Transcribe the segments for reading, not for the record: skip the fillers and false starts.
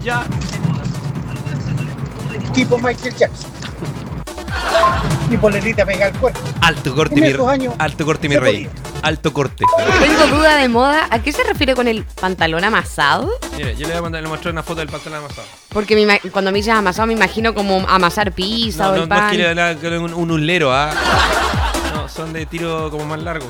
Ya. Tipo Michael Jackson. Y polerita pega al cuerpo. Alto corte, alto corte, mi rey. Alto corte. Tengo duda de moda. ¿A qué se refiere con el pantalón amasado? Mire, yo le voy a mostrar una foto del pantalón amasado. Porque cuando me dices amasado me imagino como amasar pizza o el pan. No es que le un ulero, ¿ah? No, son de tiro como más largo.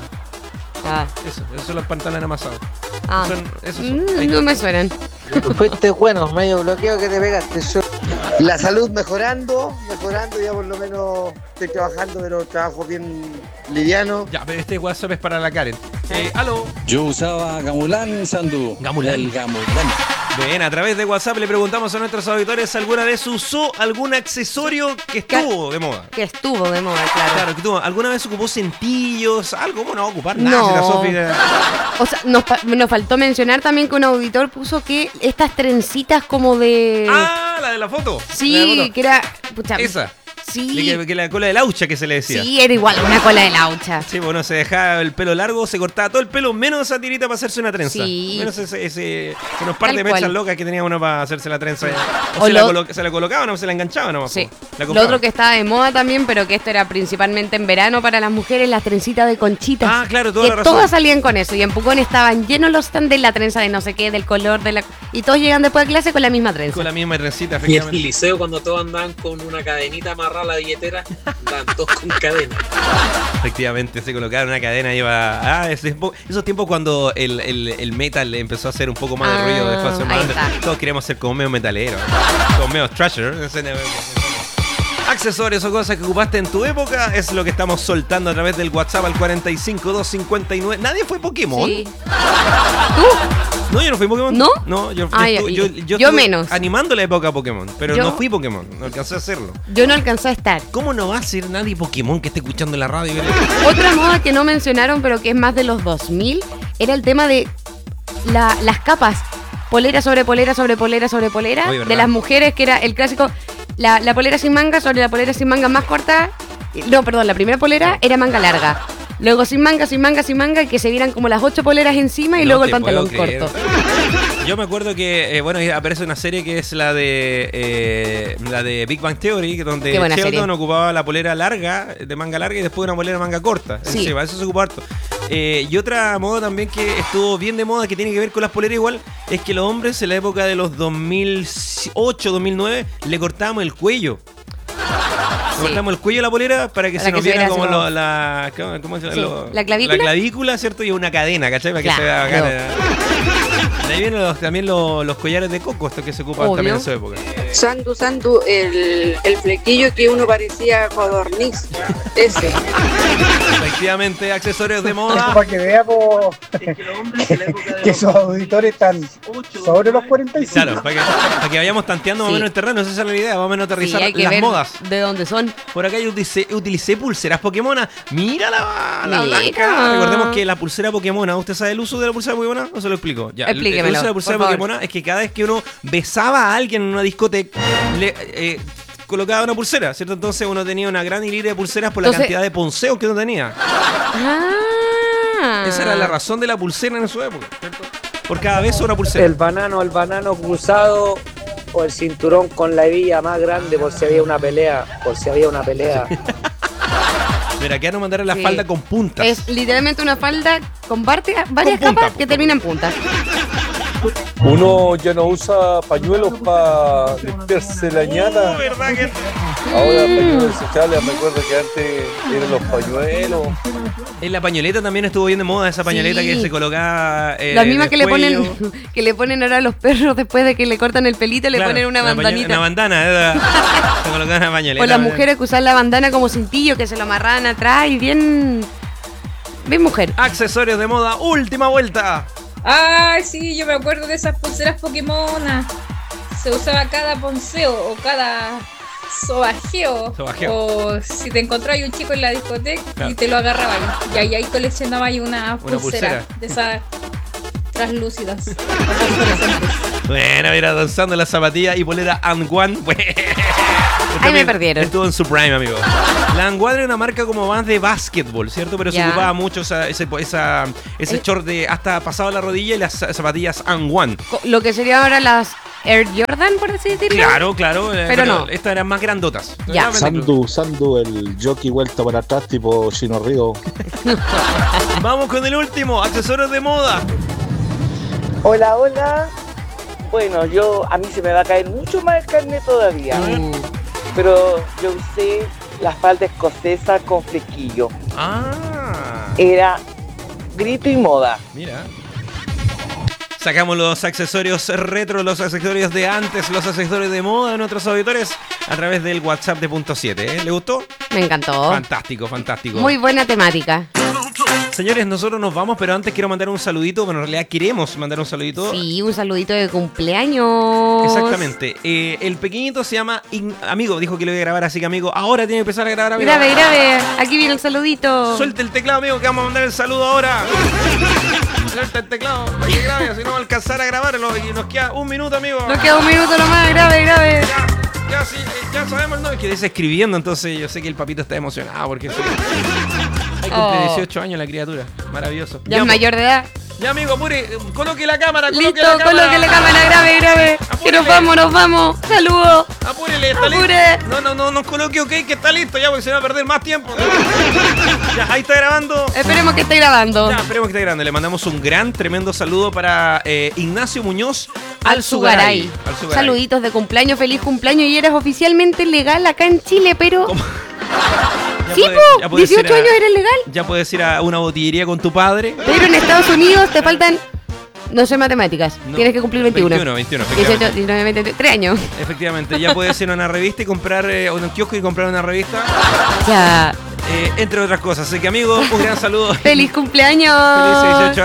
Esos son los pantalones amasados. Esos son. No me suenan. Fuiste bueno, medio bloqueo que te pegaste. La salud mejorando, ya por lo menos estoy trabajando, pero trabajo bien liviano. Ya, pero este WhatsApp es para la Karen. ¿Aló? Yo usaba Gamulán, Sandu. Gamulán. Bien, a través de WhatsApp le preguntamos a nuestros auditores ¿alguna vez usó algún accesorio que estuvo de moda? Que estuvo de moda, claro. Claro, que estuvo. ¿Alguna vez ocupó cintillos? ¿Algo? ¿Cómo no va a ocupar nada? No. Si la Sofía... O sea, nos faltó mencionar también que un auditor puso que estas trencitas como de... Ah, la de la foto. Sí, la de la foto. que era... Pucha, esa. Sí. Que la cola de laucha que se le decía. Sí, era igual, una cola de laucha. Sí, bueno, se dejaba el pelo largo, se cortaba todo el pelo, menos esa tirita para hacerse una trenza. Sí. Menos unos par de mechas locas que tenía uno para hacerse la trenza. O se la colocaban o se la enganchaban nomás. Sí. Lo otro que estaba de moda también, pero que esto era principalmente en verano para las mujeres, las trencitas de conchitas. Ah, claro, toda la razón. Todas salían con eso y en Pucón estaban llenos los stands de la trenza de no sé qué, del color de la... Y todos llegan después de clase con la misma trenza. Con la misma trencita, efectivamente. Y el liceo cuando todos andaban con una cadenita amarrada a la billetera, andaban todos con cadena. Efectivamente, se colocaron una cadena y iba... esos tiempos cuando el metal empezó a hacer un poco más de ruido, dejó de ser más grande. Todos queríamos ser como medio metalero, como medio thrasher. Accesorios o cosas que ocupaste en tu época es lo que estamos soltando a través del WhatsApp al 45259. ¿Nadie fue Pokémon? Sí. ¿Tú? No, yo no fui Pokémon. ¿No? No, yo menos. Animando la época Pokémon, pero no fui Pokémon, no alcancé a hacerlo. Yo no alcancé a estar. ¿Cómo no va a ser nadie Pokémon que esté escuchando en la radio? Otra moda que no mencionaron, pero que es más de los 2000, era el tema de las capas. Polera sobre polera sobre polera sobre polera. Oye, de las mujeres, que era el clásico, la polera sin manga sobre la polera sin manga más corta. No, perdón, la primera polera era manga larga. Luego sin manga, que se vieran como las 8 poleras encima y luego el pantalón corto. Yo me acuerdo que, aparece una serie que es la de Big Bang Theory, donde Sheldon ocupaba la polera larga, de manga larga, y después una polera manga corta. Sí. Encima, eso se ocupó harto. Y otra moda también que estuvo bien de moda, que tiene que ver con las poleras igual, es que los hombres en la época de los 2008, 2009, le cortábamos el cuello. Cortamos el cuello de la polera para que se nos viera como la clavícula, ¿cierto? Y una cadena, ¿cachai? Para que se vea bacana. De ahí vienen también los collares de coco, estos que se ocupan también en su época. Sandu, el flequillo que uno parecía codorniz. Ese. Efectivamente, accesorios de moda. Para que veamos que esos auditores están sobre los 45. Claro, para que vayamos tanteando más o menos el terreno, esa es la idea, más o menos aterrizar las modas. ¿De dónde son? Por acá yo utilicé pulseras Pokémona. Mira la blanca. Recordemos que la pulsera Pokémona, ¿usted sabe el uso de la pulsera Pokémona? No se lo explico. Ya, explíquemelo, el uso de la pulsera Pokémona es que cada vez que uno besaba a alguien en una discoteca, le colocaba una pulsera, ¿cierto? Entonces uno tenía una gran hilera de pulseras por la cantidad de ponceos que uno tenía. Esa era la razón de la pulsera en su época, ¿cierto? Por cada beso una pulsera. El banano cruzado o el cinturón con la hebilla más grande por si había una pelea. Mira, que nos mandaron la falda con puntas. Es literalmente una falda con varias capas que terminan en puntas. Uno ya no usa pañuelos para limpiarse la ñata. ¿Verdad que? Ahora pañuelos desechables, me acuerdo que antes eran los pañuelos. En la pañoleta también estuvo bien de moda, esa pañoleta que se colocaba. La misma que le ponen ahora a los perros después de que le cortan el pelito, le ponen una bandanita. Una bandana, se colocaba una pañoleta. O las mujeres que usan la bandana como cintillo, que se lo amarraban atrás y bien mujer. Accesorios de moda, última vuelta. Ay, sí, yo me acuerdo de esas pulseras Pokémonas. Se usaba cada ponceo o cada sobajeo. O si te encontrabas un chico en la discoteca y te lo agarraban. Y ahí coleccionabas una pulsera de esas translúcidas. Bueno, mira, danzando la zapatilla y polera And One. Ahí me perdieron. Estuvo en su prime, amigo. La And One era una marca como más de básquetbol, ¿cierto? Pero se ocupaba mucho ese short de hasta pasado la rodilla y las zapatillas And One. Lo que sería ahora las Air Jordan, por así decirlo. Claro. Pero no. Estas eran más grandotas. Ya. Sandu, el jockey vuelta para atrás tipo Chino Río. Vamos con el último, accesorios de moda. Hola. Bueno, a mí se me va a caer mucho más el carnet todavía. Pero yo usé la falda escocesa con flequillo. Era grito y moda. Mira. Sacamos los accesorios retro, los accesorios de antes, los accesorios de moda de nuestros auditores a través del WhatsApp de Punto 7. ¿Le gustó? Me encantó. Fantástico. Muy buena temática. Señores, nosotros nos vamos, pero antes quiero mandar un saludito. Bueno, en realidad queremos mandar un saludito. Sí, un saludito de cumpleaños. Exactamente. El pequeñito se llama... Amigo, dijo que lo iba a grabar, así que amigo, ahora tiene que empezar a grabar, amigo. Grave. Aquí viene el saludito. Suelte el teclado, amigo, que vamos a mandar el saludo ahora. Suelta el teclado para que grabe, si no va a alcanzar a grabarlo. Y nos queda un minuto, amigo. Nos queda un minuto nomás, grave. Ya sabemos, ¿no? Es que dice escribiendo, entonces yo sé que el papito está emocionado porque cumple 18 años la criatura. Maravilloso. Ya es mayor de edad. Ya, amigo, apure, coloque la cámara. Listo, coloque la cámara, grave. Apúrele. Que nos vamos. Saludos. Apúrele, está listo. No, nos coloque ok, que está listo ya, porque se va a perder más tiempo. Ya, ahí está grabando. Esperemos que esté grabando. Ya, esperemos que esté grabando. Le mandamos un tremendo saludo para Ignacio Muñoz Alzugaray. Saluditos de cumpleaños, feliz cumpleaños. Y eres oficialmente legal acá en Chile, pero... ¿Cómo? Sí, 18 años eres legal. Ya puedes ir a una botillería con tu padre. Pero en Estados Unidos te faltan, no sé matemáticas, tienes que cumplir 21. 21, 18, 19, 20, 3 años. Efectivamente, ya puedes ir a una revista y comprar, o en un kiosco y comprar una revista. Ya. Entre otras cosas. Así que, amigo, un gran saludo. ¡Feliz cumpleaños! Feliz 18